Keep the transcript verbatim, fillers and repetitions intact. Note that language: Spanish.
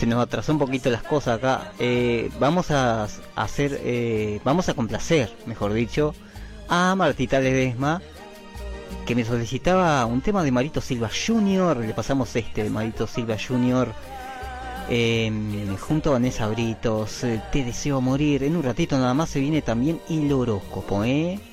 se nos atrasó un poquito las cosas acá. Eh, vamos a hacer, eh, vamos a complacer, mejor dicho, a Martita Ledesma, que me solicitaba un tema de Marito Silva junior Le pasamos este de Marito Silva junior Eh, junto a Vanessa Britos, eh, Te deseo morir. En un ratito nada más se viene también el horóscopo, ¿eh?